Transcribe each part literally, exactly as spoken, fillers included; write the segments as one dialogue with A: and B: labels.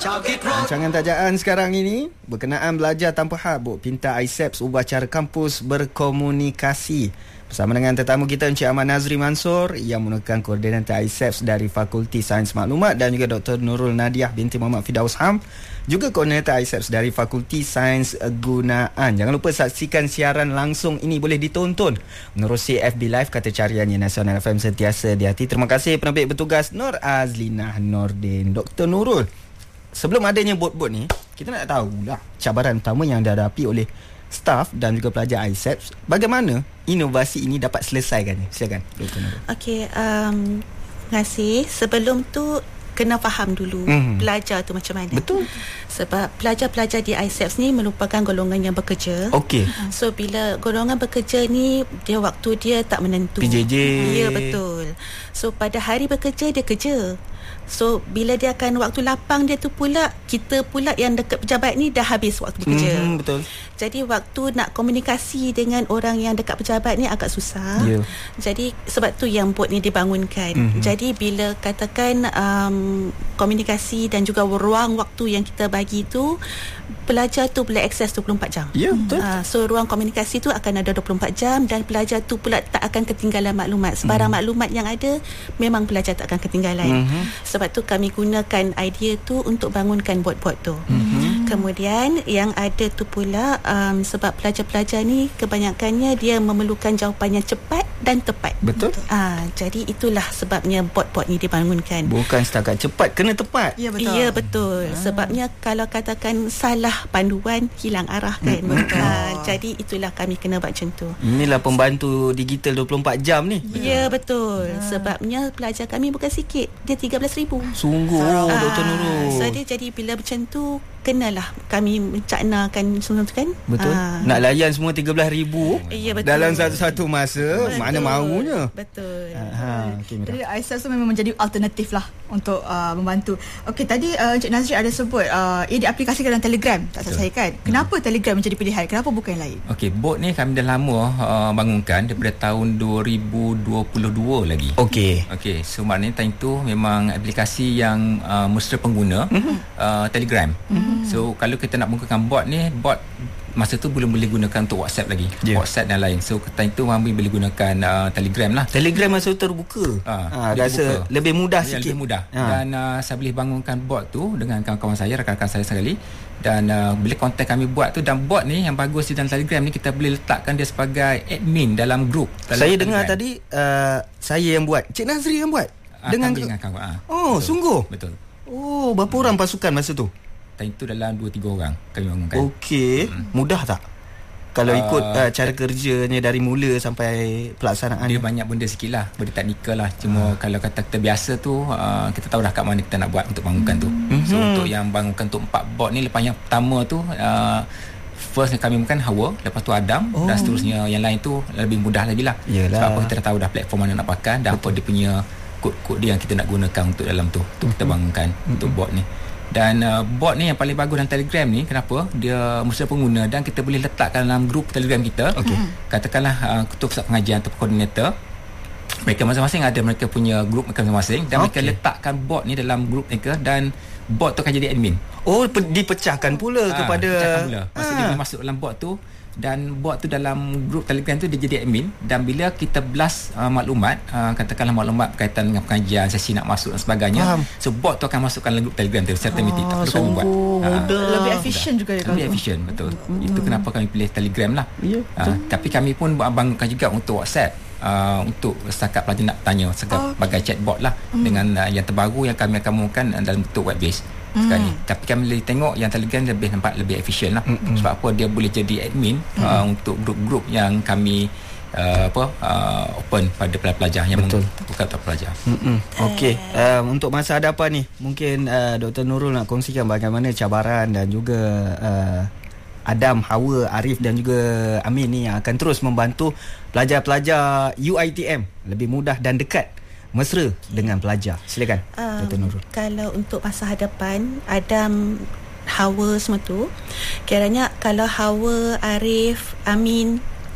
A: Rancangan tajaan sekarang ini berkenaan belajar tanpa had. Buk Pintar I S E P S ubah cara kampus berkomunikasi. Bersama dengan tetamu kita Encik Ahmad Nazri Mansor yang merupakan koordinator I S E P S dari Fakulti Sains Maklumat, dan juga Doktor Nurul Nadiah binti Muhammad Firdaus Ham, juga koordinator I S E P S dari Fakulti Sains Gunaan. Jangan lupa saksikan siaran langsung ini, boleh ditonton menerusi F B Live Kata Cariannya Nasional F M sentiasa di hati. Terima kasih penerbit bertugas Nur Azlinah Nordin. Doktor Nurul, sebelum adanya bot-bot ni, kita nak tahulah cabaran utama yang dihadapi oleh staf dan juga pelajar I S E P S. Bagaimana inovasi ini dapat selesaikan? Silakan Doktor Nurul.
B: Okey, um, terima kasih. Sebelum tu kena faham dulu mm-hmm. pelajar tu macam mana. Betul. Sebab pelajar-pelajar di I S E P S ni merupakan golongan yang bekerja. Okey. So bila golongan bekerja ni, dia waktu dia tak menentu.
A: P J J.
B: Ya, betul. So pada hari bekerja dia kerja. So bila dia akan waktu lapang dia tu pula, kita pula yang dekat pejabat ni dah habis waktu bekerja. Mm, betul. Jadi waktu nak komunikasi dengan orang yang dekat pejabat ni agak susah. Yeah. Jadi sebab tu yang bot ni dibangunkan. Mm-hmm. Jadi bila katakan um, komunikasi dan juga ruang waktu yang kita bagi tu, pelajar tu boleh akses dua puluh empat jam. Ya, yeah, betul. Uh, so ruang komunikasi tu akan ada dua puluh empat jam dan pelajar tu pula tak akan ketinggalan maklumat. Sebarang mm. maklumat yang ada, memang pelajar tak akan ketinggalan. Mm-hmm. Sebab tu kami gunakan idea tu untuk bangunkan bot-bot tu. Mm-hmm. Kemudian yang ada tu pula um, sebab pelajar-pelajar ni kebanyakannya dia memerlukan jawapan yang cepat dan tepat. Betul. Ah, uh, jadi itulah sebabnya bot-bot ni dibangunkan.
A: Bukan setakat cepat, kena tepat.
B: Ya, betul. Ya, betul. Ah. Sebabnya kalau katakan salah panduan, hilang arah kan. Mm-hmm. Uh, jadi itulah kami kena buat macam tu.
A: Inilah pembantu digital dua puluh empat jam ni.
B: Ya, betul. Ah. Sebabnya pelajar kami bukan sikit. Dia tiga belas ribu.
A: Sungguh, oh,
B: ah.
A: Doktor Nurul.
B: So dia jadi bila macam tu, kenalah kami mencaknakan semua tu kan.
A: Betul. Ha. Nak layan semua tiga belas ribu
B: ya, betul.
A: dalam satu-satu masa, betul. Mana mahunya.
B: Betul.
A: Ha. Okay,
C: jadi I S E P S tu memang menjadi alternatif lah untuk uh, membantu. Okey, tadi uh, Encik Nazri ada sebut uh, ia diaplikasikan dalam Telegram, tak salah saya kan. Kenapa hmm. Telegram menjadi pilihan? Kenapa bukan yang lain?
D: Okey, bot ni kami dah lama uh, bangunkan daripada tahun dua ribu dua puluh dua lagi.
A: Okey.
D: Okey, so maknanya time tu memang aplikasi yang uh, mesra pengguna mm-hmm. uh, Telegram. Mm-hmm. So kalau kita nak menggunakan bot ni, bot masa tu belum boleh gunakan untuk WhatsApp lagi. Yeah. WhatsApp dan lain. So time tu kami boleh gunakan uh, Telegram lah.
A: Telegram masa tu terbuka. Ha, ha, rasa buka. Lebih mudah ya, sikit.
D: Lebih mudah. Ha. Dan uh, saya boleh bangunkan bot tu dengan kawan-kawan saya, rakan-rakan saya sekali. Dan uh, bila kontak kami buat tu, dan bot ni yang bagus di dalam Telegram ni, kita boleh letakkan dia sebagai admin dalam grup. Dalam
A: saya
D: Telegram.
A: Dengar tadi uh, saya yang buat. Cik Nazri yang buat.
D: Uh,
A: dengan
D: dengan kawan. Uh.
A: Oh,
D: betul.
A: Sungguh?
D: Betul.
A: Oh, berapa orang pasukan masa tu?
D: Time tu dalam dua tiga orang kami bangunkan.
A: Okey, hmm. mudah tak? Kalau ikut uh, uh, cara kerjanya dari mula sampai pelaksanaan.
D: Dia banyak benda sikit lah, benda teknikal lah. Cuma uh. kalau kata kita biasa tu, uh, kita tahu dah kat mana kita nak buat untuk bangunkan tu. Mm-hmm. So untuk yang bangunkan untuk empat bot ni, lepas yang pertama tu uh, first kami bukan Hawa, lepas tu Adam, oh. dan seterusnya yang lain tu lebih mudah lagi lah. Yelah. Sebab apa, kita dah tahu dah platform mana nak pakai dan betul. Apa dia punya kod-kod dia yang kita nak gunakan untuk dalam tu, untuk mm-hmm. kita bangunkan mm-hmm. untuk bot ni. Dan uh, bot ni yang paling bagus dalam Telegram ni, kenapa? Dia mesra pengguna dan kita boleh letakkan dalam grup Telegram kita. Okay. Katakanlah uh, ketua pusat pengajian atau koordinator, mereka masing-masing ada mereka punya grup mereka masing-masing, dan okay. mereka letakkan bot ni dalam grup mereka, dan bot tu akan jadi admin.
A: Oh, pe- dipecahkan pula ha, kepada
D: pecahkan pula. Masa ha. dia boleh masuk dalam bot tu, dan bot tu dalam grup Telegram tu dia jadi admin, dan bila kita blast uh, maklumat, uh, katakanlah maklumat berkaitan dengan pengajian, sesi nak masuk dan sebagainya, faham. So bot tu akan masukkan dalam grup Telegram tu secara automatik, tak perlu kami buat.
C: Uh, lebih efisien juga dia.
D: Lebih efisien, betul. Hmm. Itu kenapa kami pilih Telegram lah. Ya, uh, tapi kami pun bangunkan juga untuk WhatsApp. Uh, untuk setakat pelajar nak tanya sebagai oh. chatbot lah, hmm. dengan uh, yang terbaru yang kami akan bangunkan dalam bentuk web based. Sekarang ni. Tapi kami boleh tengok yang Telegram lebih nampak lebih efisien lah. Mm-hmm. Sebab apa, dia boleh jadi admin mm-hmm. uh, untuk grup-grup yang kami uh, apa uh, open pada pelajar yang bukan untuk pelajar.
A: Mm-hmm. Okey, um, untuk masa hadapan ni mungkin uh, Doktor Nurul nak kongsikan bagaimana cabaran dan juga uh, Adam, Hawa, Arif dan juga Amin ni yang akan terus membantu pelajar-pelajar U I T M lebih mudah dan dekat mesra dengan pelajar. Silakan um, Doktor Nurul.
B: Kalau untuk masa hadapan, Adam, Hawa semua tu, kiranya kalau Hawa, Arif, Amin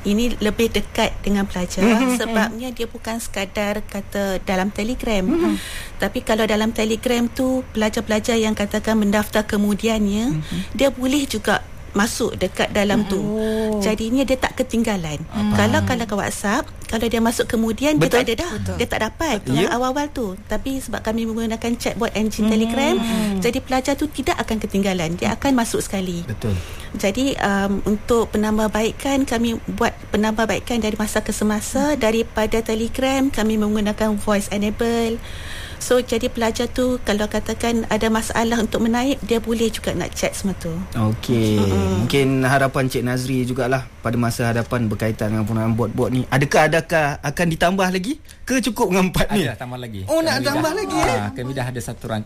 B: ini lebih dekat dengan pelajar mm-hmm. sebabnya dia bukan sekadar kata dalam Telegram. Mm-hmm. Tapi kalau dalam Telegram tu pelajar-pelajar yang katakan mendaftar kemudiannya mm-hmm. dia boleh juga masuk dekat dalam tu. Oh. Jadinya dia tak ketinggalan. Hmm. Kalau kalau ke WhatsApp, kalau dia masuk kemudian Betul? dia tak ada dah. Betul. Dia tak dapat Betul. yang awal-awal tu. Tapi sebab kami menggunakan chatbot engine hmm. Telegram, jadi pelajar tu tidak akan ketinggalan. Dia akan masuk sekali.
A: Betul.
B: Jadi um, untuk penambahbaikan, kami buat penambahbaikan dari masa ke semasa. Hmm. Daripada Telegram kami menggunakan voice enable. So jadi pelajar tu kalau katakan ada masalah untuk menaip, dia boleh juga nak chat semua tu.
A: Okey. Mm-hmm. Mungkin harapan Cik Nazri jugalah pada masa hadapan berkaitan dengan penggunaan bot-bot ni. Adakah adakah akan ditambah lagi ke cukup dengan empat ni?
D: Ada tambah lagi.
A: Oh, kami nak tambah
D: dah,
A: lagi
D: aa,
A: eh.
D: Kami dah ada satu rangkaian